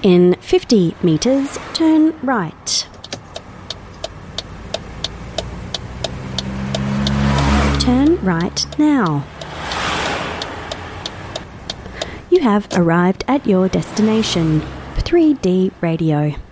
In 50 metres, turn right. Turn right now. You have arrived at your destination, 3D Radio.